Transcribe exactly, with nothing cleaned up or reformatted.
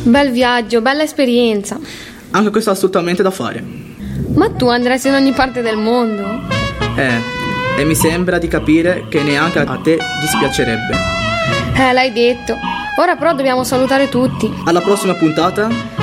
Bel viaggio, bella esperienza. Anche questo è assolutamente da fare. Ma tu andresti in ogni parte del mondo? Eh, e mi sembra di capire che neanche a te dispiacerebbe. Eh, l'hai detto. Ora però dobbiamo salutare tutti. Alla prossima puntata